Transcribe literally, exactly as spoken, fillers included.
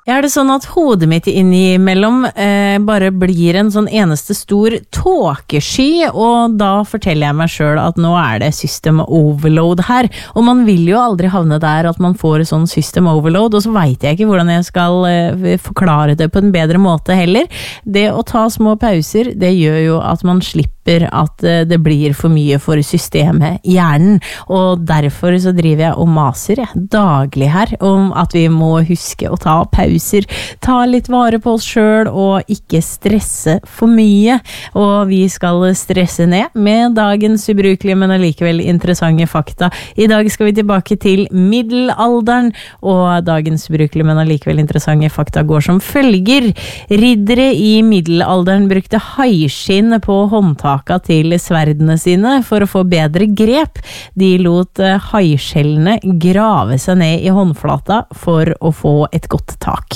Er det sånn at hodet mitt innimellom eh, bare blir en sånn eneste stor tåkesky, og da forteller jeg meg selv at nå er det system overload her, og man vil jo aldri havne der at man får sånn system overload, og så vet jeg ikke hvordan jeg skal eh, forklare det på en bedre måte heller. Det å ta små pauser, det gjør jo at man slipper at eh, det blir for mye for systemet i hjernen, og derfor så driver jeg og maser jeg, daglig her om at vi må huske å ta pauser, ta litt vare på oss selv og ikke stresse for mye, og vi skal stresse ned med dagens ubrukelige, men allikevel interessante fakta. I dag skal vi tilbake til middelalderen, og dagens ubrukelige, men allikevel interessante fakta går som følger. Riddere i middelalderen brukte haiskinn på håndtaka til sverdene sine for å få bedre grep. De lot haiskjellene grave seg ned i håndflata for å få et godt tak.